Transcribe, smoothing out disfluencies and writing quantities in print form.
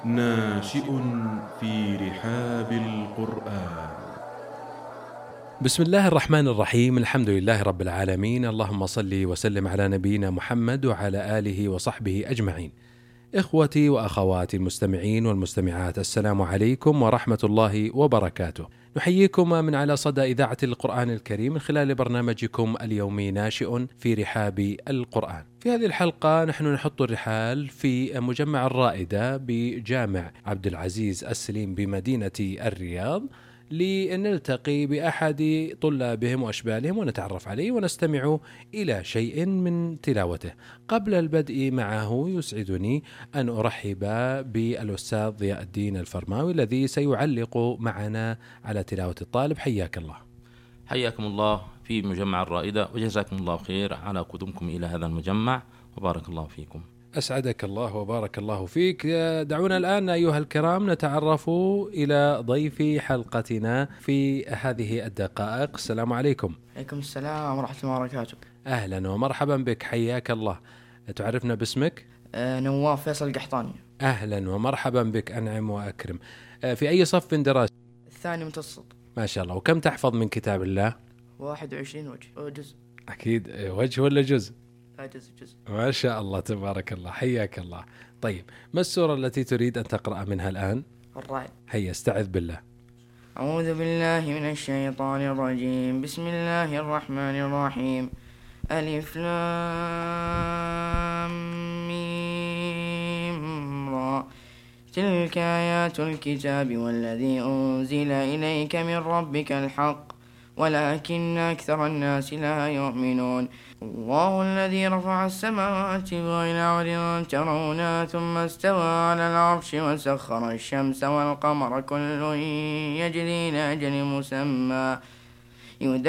ناشئ في رحاب القرآن. بسم الله الرحمن الرحيم. الحمد لله رب العالمين، اللهم صل وسلم على نبينا محمد وعلى آله وصحبه أجمعين. إخوتي وأخواتي المستمعين والمستمعات، السلام عليكم ورحمة الله وبركاته. نحييكم من على صدى إذاعة القرآن الكريم من خلال برنامجكم اليومي ناشئ في رحاب القرآن. في هذه الحلقة نحن نحط الرحال في مجمع الرائدة بجامع عبد العزيز السليم بمدينة الرياض، لنلتقي بأحد طلابهم وأشبالهم ونتعرف عليه ونستمع إلى شيء من تلاوته. قبل البدء معه يسعدني أن أرحب بالأستاذ ضياء الدين الفرماوي الذي سيعلق معنا على تلاوة الطالب. حياك الله. حياكم الله في مجمع الرائدة، وجزاكم الله خير على قدومكم إلى هذا المجمع، وبارك الله فيكم. أسعدك الله وبارك الله فيك. دعونا الآن أيها الكرام نتعرف إلى ضيف حلقتنا في هذه الدقائق. السلام عليكم. عليكم السلام ورحمة الله وبركاته. أهلا ومرحبا بك، حياك الله. تعرفنا باسمك؟ نواف فيصل القحطاني. أهلا ومرحبا بك، أنعم وأكرم. في أي صف دراسي؟ الثاني متوسط. ما شاء الله. وكم تحفظ من كتاب الله؟ 21 جزء. أكيد وجه ولا جزء؟ جزء. ما شاء الله تبارك الله، حياك الله. طيب، ما السورة التي تريد أن تقرأ منها الآن؟ الرعد. هيا استعذ بالله. أعوذ بالله من الشيطان الرجيم. بسم الله الرحمن الرحيم. ألف لام ميم را، تلك آيات الكتاب والذي أنزل إليك من ربك الحق ولكن أكثر الناس لا يؤمنون. الله الذي رفع السماوات بغير عمد ترونها ثم استوى على العرش وسخر الشمس والقمر كل يجري لأجل مسمى